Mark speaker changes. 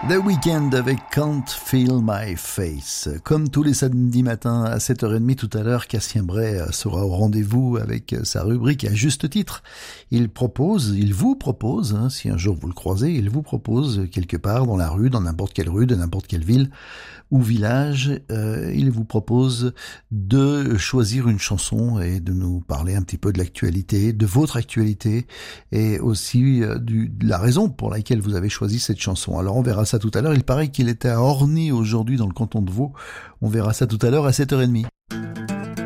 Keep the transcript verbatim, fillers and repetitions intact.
Speaker 1: The Weeknd avec Can't Feel My Face. Comme tous les samedis matins à sept heures trente tout à l'heure, Cassien Bray sera au rendez-vous avec sa rubrique à juste titre. Il propose, il vous propose, hein, si un jour vous le croisez, il vous propose quelque part dans la rue, dans n'importe quelle rue, de n'importe quelle ville ou village, euh, il vous propose de choisir une chanson et de nous parler un petit peu de l'actualité, de votre actualité et aussi euh, du, de la raison pour laquelle vous avez choisi cette chanson. Alors on verra ça tout à l'heure. Il paraît qu'il était à Orny aujourd'hui dans le canton de Vaud. On verra ça tout à l'heure à sept heures trente.